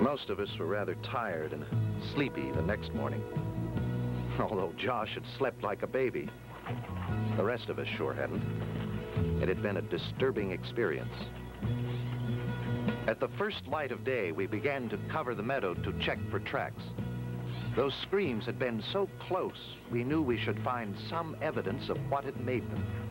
Most of us were rather tired and sleepy the next morning. Although Josh had slept like a baby. The rest of us sure hadn't. It had been a disturbing experience. At the first light of day, we began to cover the meadow to check for tracks. Those screams had been so close, we knew we should find some evidence of what had made them.